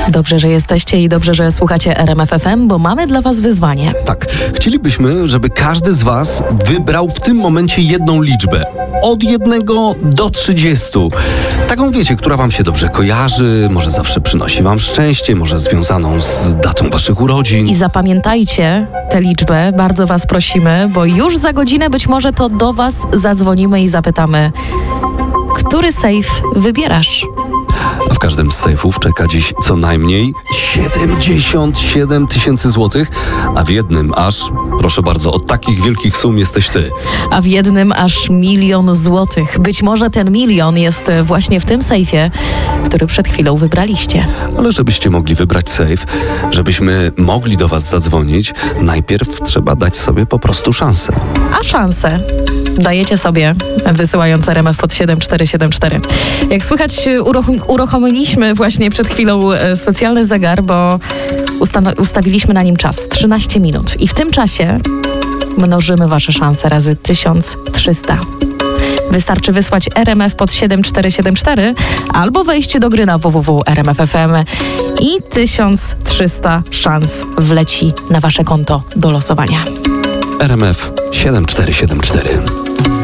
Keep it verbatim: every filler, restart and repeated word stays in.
Dobrze, że jesteście i dobrze, że słuchacie R M F F M, bo mamy dla was wyzwanie. Tak, chcielibyśmy, żeby każdy z was wybrał w tym momencie jedną liczbę. Od jednego do trzydziestu. Taką, wiecie, która wam się dobrze kojarzy, może zawsze przynosi wam szczęście, może związaną z datą waszych urodzin. I zapamiętajcie tę liczbę, bardzo was prosimy, bo już za godzinę być może to do was zadzwonimy i zapytamy, który sejf wybierasz? A w każdym z sejfów czeka dziś co najmniej siedemdziesiąt siedem tysięcy złotych, a w jednym aż, proszę bardzo, od takich wielkich sum jesteś ty. A w jednym aż milion złotych. Być może ten milion jest właśnie w tym sejfie, który przed chwilą wybraliście. Ale żebyście mogli wybrać sejf, żebyśmy mogli do was zadzwonić, najpierw trzeba dać sobie po prostu szansę. A szansę dajecie sobie, wysyłając R M F pod siedem cztery siedem cztery. Jak słychać, uruchom- uruchomiliśmy właśnie przed chwilą e, specjalny zegar, bo usta- ustawiliśmy na nim czas, trzynaście minut. I w tym czasie mnożymy wasze szanse razy tysiąc trzysta. Wystarczy wysłać R M F pod siedem cztery siedem cztery albo wejście do gry na w w w kropka r m f f m i tysiąc trzysta szans wleci na wasze konto do losowania. R M F siedem cztery siedem cztery.